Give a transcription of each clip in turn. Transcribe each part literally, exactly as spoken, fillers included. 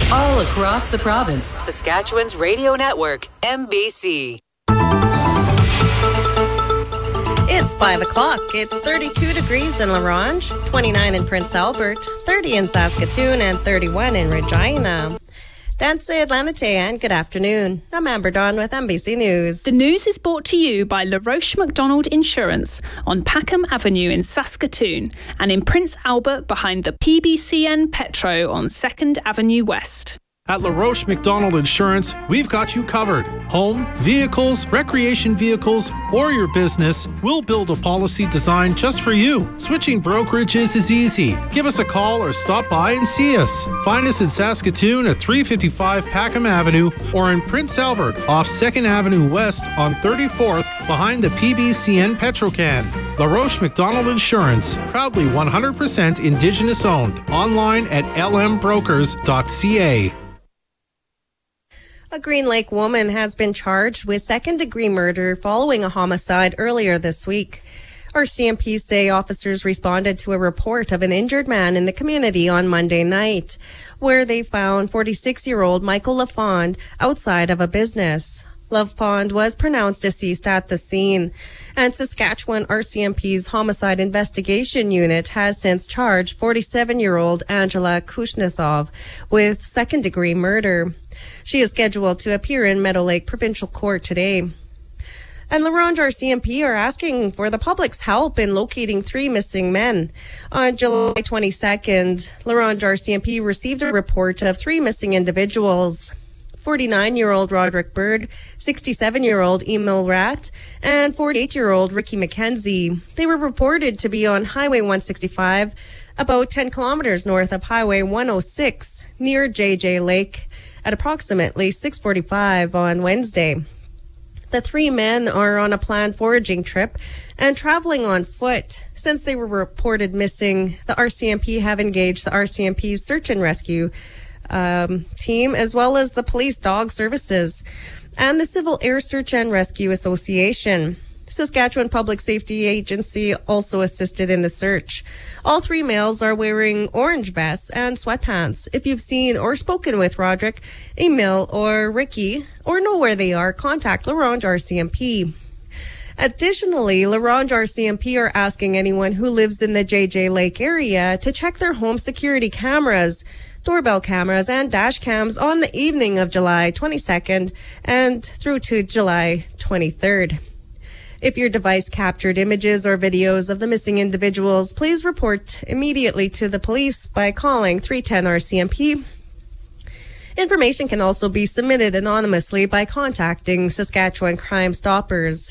All across the province, Saskatchewan's radio network, M B C. It's five o'clock. It's thirty-two degrees in La Ronge, twenty-nine in Prince Albert, thirty in Saskatoon, and thirty-one in Regina. Danse Atlanite, and good afternoon. I'm Amber Dawn with M B C News. The news is brought to you by La Roche McDonald Insurance on Packham Avenue in Saskatoon and in Prince Albert behind the P B C N Petro on second Avenue West. At La Roche McDonald Insurance, we've got you covered. Home, vehicles, recreation vehicles, or your business, we'll build a policy designed just for you. Switching brokerages is easy. Give us a call or stop by and see us. Find us in Saskatoon at three fifty-five Packham Avenue or in Prince Albert off second Avenue West on thirty-fourth behind the P B C N Petrocan. La Roche McDonald Insurance, proudly one hundred percent Indigenous owned. Online at l m brokers dot c a. A Green Lake woman has been charged with second-degree murder following a homicide earlier this week. R C M P say officers responded to a report of an injured man in the community on Monday night, where they found forty-six-year-old Michael LaFond outside of a business. LaFond was pronounced deceased at the scene, and Saskatchewan R C M P's Homicide Investigation Unit has since charged forty-seven-year-old Angela Kuznetsov with second-degree murder. She is scheduled to appear in Meadow Lake Provincial Court today. And La Ronge R C M P are asking for the public's help in locating three missing men. On July twenty-second, La Ronge R C M P received a report of three missing individuals. forty-nine-year-old Roderick Bird, sixty-seven-year-old Emil Rat, and forty-eight-year-old Ricky McKenzie. They were reported to be on Highway one sixty-five, about ten kilometers north of Highway one oh six, near J J Lake, at approximately six forty-five on Wednesday. The three men are on a planned foraging trip and traveling on foot. Since they were reported missing, the R C M P have engaged the R C M P's search and rescue um, team, as well as the Police Dog Services and the Civil Air Search and Rescue Association. Saskatchewan Public Safety Agency also assisted in the search. All three males are wearing orange vests and sweatpants. If you've seen or spoken with Roderick, Emil, or Ricky, or know where they are, contact La Ronge R C M P. Additionally, La Ronge R C M P are asking anyone who lives in the J J Lake area to check their home security cameras, doorbell cameras, and dash cams on the evening of July twenty-second and through to July twenty-third. If your device captured images or videos of the missing individuals, please report immediately to the police by calling three one zero R C M P. Information can also be submitted anonymously by contacting Saskatchewan Crime Stoppers.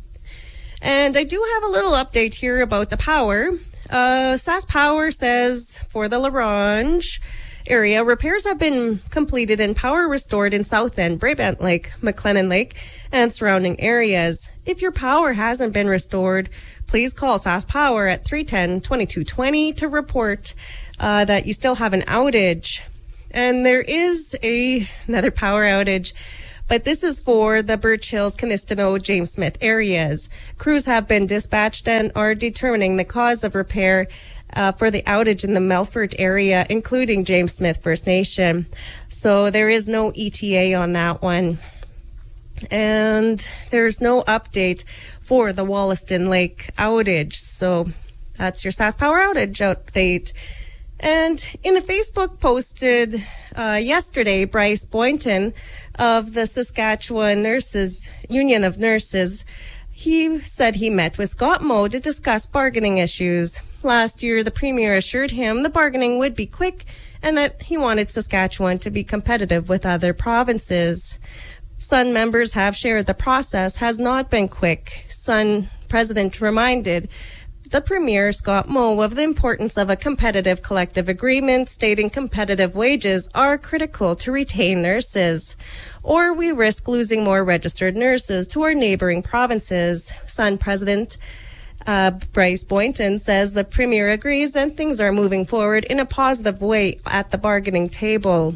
And I do have a little update here about the power. Uh, SaskPower says for the La Ronge area, repairs have been completed and power restored in South End, Brabant Lake, McLennan Lake, and surrounding areas. If your power hasn't been restored, please call SaskPower at three one zero, two two two zero to report uh, that you still have an outage. And there is a, another power outage, but this is for the Birch Hills, Canistino, James Smith areas. Crews have been dispatched and are determining the cause of repair Uh, for the outage in the Melfort area, including James Smith First Nation. So there is no E T A on that one. And there's no update for the Wollaston Lake outage. So that's your SaskPower outage update. And in the Facebook posted uh, yesterday, Bryce Boynton of the Saskatchewan Nurses Union of Nurses, he said he met with Scott Moe to discuss bargaining issues. Last year, the Premier assured him the bargaining would be quick and that he wanted Saskatchewan to be competitive with other provinces. Sun members have shared the process has not been quick. Sun President reminded the Premier, Scott Moe, of the importance of a competitive collective agreement, stating competitive wages are critical to retain nurses, or we risk losing more registered nurses to our neighboring provinces. Sun President Uh, Bryce Boynton says the Premier agrees and things are moving forward in a positive way at the bargaining table.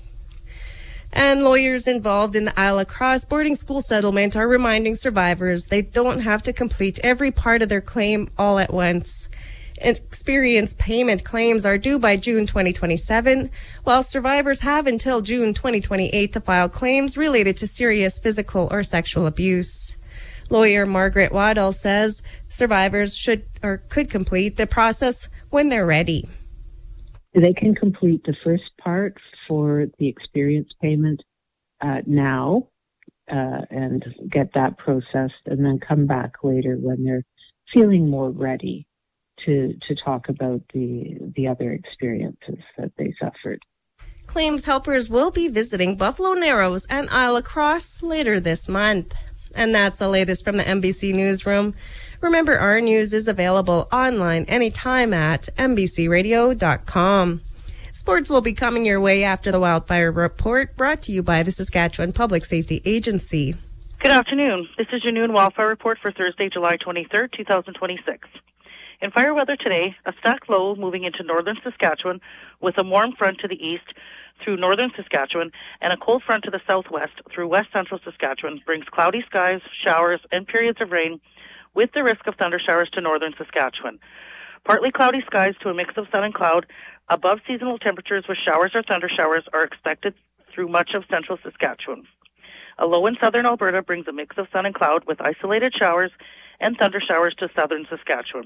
And lawyers involved in the Isla Cross boarding school settlement are reminding survivors they don't have to complete every part of their claim all at once. Experience payment claims are due by June twenty twenty-seven, while survivors have until June twenty twenty-eight to file claims related to serious physical or sexual abuse. Lawyer Margaret Waddell says survivors should or could complete the process when they're ready. They can complete the first part for the experience payment uh, now uh, and get that processed, and then come back later when they're feeling more ready to to talk about the the other experiences that they suffered. Claims helpers will be visiting Buffalo Narrows and Isle La Crosse later this month. And that's the latest from the N B C Newsroom. Remember, our news is available online anytime at N B C radio dot com. Sports will be coming your way after the Wildfire Report, brought to you by the Saskatchewan Public Safety Agency. Good afternoon. This is your noon Wildfire Report for Thursday, July twenty-third, twenty twenty-six. In fire weather today, a stack low moving into northern Saskatchewan with a warm front to the east through northern Saskatchewan and a cold front to the southwest through west central Saskatchewan brings cloudy skies, showers, and periods of rain with the risk of thunder showers to northern Saskatchewan. Partly cloudy skies to a mix of sun and cloud, above seasonal temperatures with showers or thunder showers are expected through much of central Saskatchewan. A low in southern Alberta brings a mix of sun and cloud with isolated showers and thunder showers to southern Saskatchewan.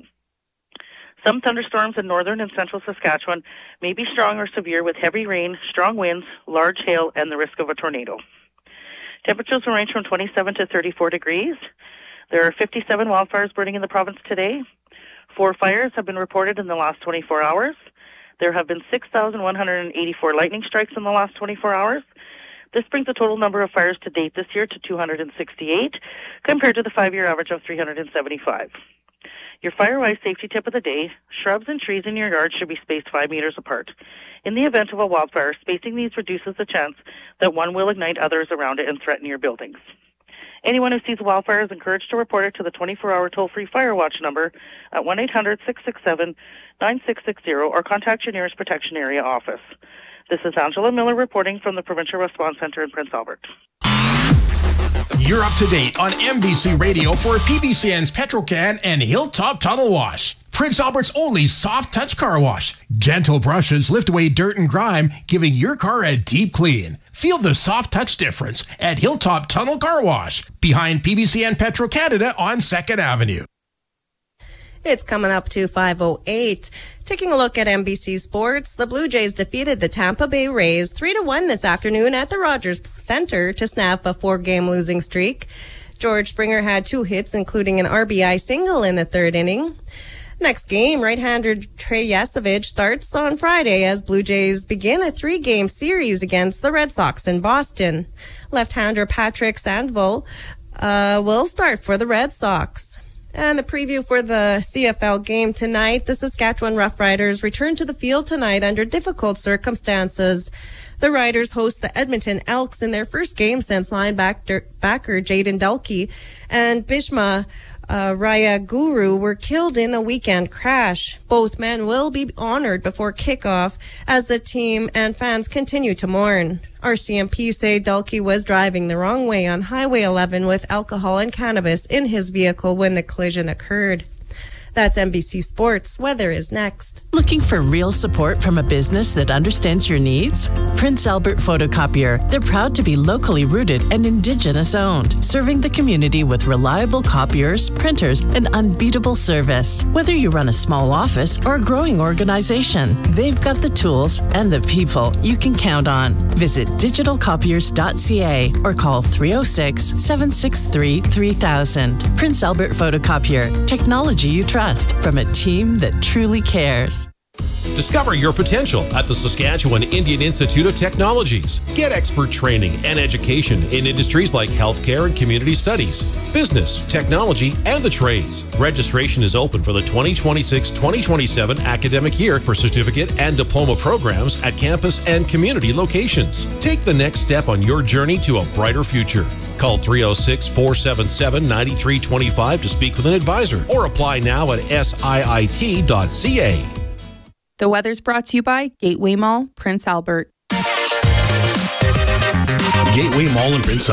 Some thunderstorms in northern and central Saskatchewan may be strong or severe with heavy rain, strong winds, large hail, and the risk of a tornado. Temperatures will range from twenty-seven to thirty-four degrees. There are fifty-seven wildfires burning in the province today. Four fires have been reported in the last twenty-four hours. There have been six thousand one hundred eighty-four lightning strikes in the last twenty-four hours. This brings the total number of fires to date this year to two hundred sixty-eight, compared to the five-year average of three hundred seventy-five. Your fire-wise safety tip of the day, shrubs and trees in your yard should be spaced five meters apart. In the event of a wildfire, spacing these reduces the chance that one will ignite others around it and threaten your buildings. Anyone who sees a wildfire is encouraged to report it to the twenty-four hour toll-free Fire Watch number at one eight hundred, six six seven, nine six six zero or contact your nearest protection area office. This is Angela Miller reporting from the Provincial Response Centre in Prince Albert. You're up to date on N B C Radio for P B C N's Petrocan and Hilltop Tunnel Wash. Prince Albert's only soft touch car wash. Gentle brushes lift away dirt and grime, giving your car a deep clean. Feel the soft touch difference at Hilltop Tunnel Car Wash, behind P B C N Petro Canada on second Avenue. It's coming up to five oh eight. Taking a look at N B C Sports, the Blue Jays defeated the Tampa Bay Rays three to one this afternoon at the Rogers Center to snap a four-game losing streak. George Springer had two hits, including an R B I single in the third inning. Next game, right-hander Trey Yasovich starts on Friday as Blue Jays begin a three-game series against the Red Sox in Boston. Left-hander Patrick Sandoval uh, will start for the Red Sox. And the preview for the C F L game tonight, the Saskatchewan Roughriders return to the field tonight under difficult circumstances. The Riders host the Edmonton Elks in their first game since linebacker backer Jaden Delkey and Bishma uh, Raya Guru were killed in a weekend crash. Both men will be honored before kickoff as the team and fans continue to mourn. R C M P say Delkey was driving the wrong way on Highway eleven with alcohol and cannabis in his vehicle when the collision occurred. That's N B C Sports. Weather is next. Looking for real support from a business that understands your needs? Prince Albert Photocopier. They're proud to be locally rooted and Indigenous owned, serving the community with reliable copiers, printers, and unbeatable service. Whether you run a small office or a growing organization, they've got the tools and the people you can count on. Visit digital copiers dot c a or call three oh six, seven six three, three thousand. Prince Albert Photocopier. Technology you trust. From a team that truly cares. Discover your potential at the Saskatchewan Indian Institute of Technologies. Get expert training and education in industries like healthcare and community studies, business, technology, and the trades. Registration is open for the twenty twenty-six twenty twenty-seven academic year for certificate and diploma programs at campus and community locations. Take the next step on your journey to a brighter future. Call three oh six, four seven seven, nine three two five to speak with an advisor or apply now at S I I T dot C A. The weather's brought to you by Gateway Mall, Prince Albert. Gateway Mall in Prince Albert.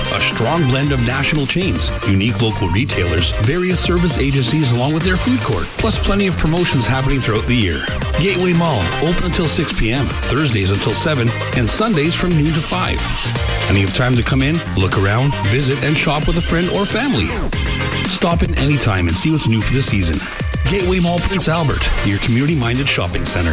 A strong blend of national chains, unique local retailers, various service agencies along with their food court, plus plenty of promotions happening throughout the year. Gateway Mall, open until six p.m., Thursdays until seven, and Sundays from noon to five. Plenty of time to come in, look around, visit, and shop with a friend or family. Stop in anytime and see what's new for the season. Gateway Mall, Prince Albert, your community-minded shopping center.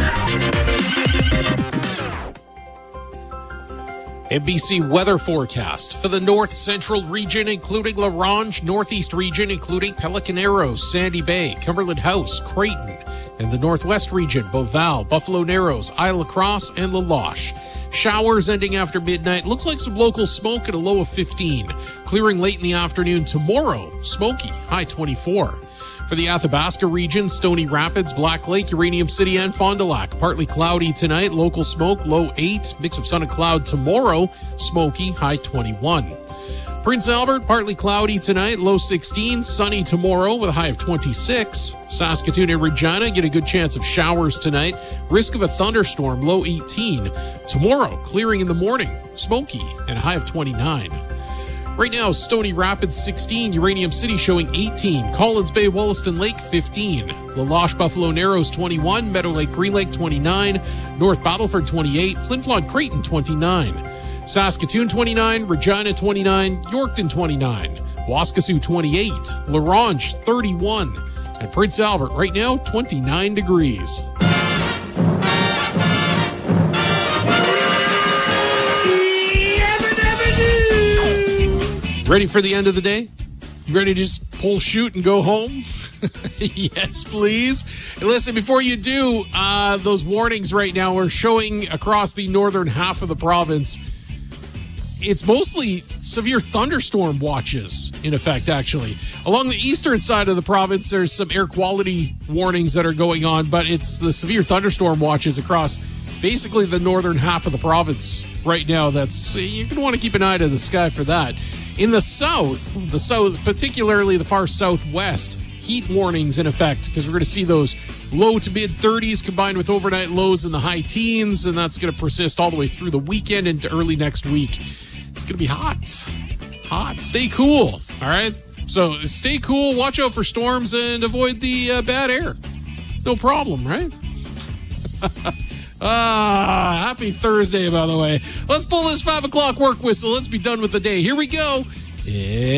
M B C weather forecast for the north central region, including La Ronge, northeast region, including Pelican Arrows, Sandy Bay, Cumberland House, Creighton, and the northwest region, Beauval, Buffalo Narrows, Isle La Crosse, and La Loche. Showers ending after midnight. Looks like some local smoke at a low of fifteen. Clearing late in the afternoon tomorrow. Smoky, high twenty-four. For the Athabasca region, Stony Rapids, Black Lake, Uranium City, and Fond du Lac. Partly cloudy tonight. Local smoke, low eight. Mix of sun and cloud tomorrow. Smoky, high twenty-one. Prince Albert, partly cloudy tonight, low sixteen. Sunny tomorrow with a high of twenty-six. Saskatoon and Regina get a good chance of showers tonight. Risk of a thunderstorm, low eighteen. Tomorrow, clearing in the morning. Smoky and a high of twenty-nine. Right now, Stony Rapids sixteen, Uranium City showing eighteen, Collins Bay, Wollaston Lake fifteen, La Loche, Buffalo Narrows twenty-one, Meadow Lake, Green Lake twenty-nine, North Battleford twenty-eight, Flin Flon, Creighton twenty-nine, Saskatoon twenty-nine, Regina twenty-nine, Yorkton twenty-nine, Waskesiu twenty-eight, La Ronge thirty-one, and Prince Albert right now twenty-nine degrees. Ready for the end of the day? You ready to just pull shoot and go home? Yes, please. And listen, before you do, uh, those warnings right now are showing across the northern half of the province. It's mostly severe thunderstorm watches in effect, actually. Along the eastern side of the province, there's some air quality warnings that are going on, but it's the severe thunderstorm watches across basically the northern half of the province right now. That's, you're going to want to keep an eye to the sky for that. In the south, the south, particularly the far southwest, heat warnings in effect because we're going to see those low to mid thirties combined with overnight lows in the high teens, and that's going to persist all the way through the weekend into early next week. It's going to be hot. Hot. Stay cool, all right? So stay cool, watch out for storms, and avoid the uh, bad air. No problem, right? Ah, happy Thursday, by the way. Let's pull this five o'clock work whistle. Let's be done with the day. Here we go. Yeah.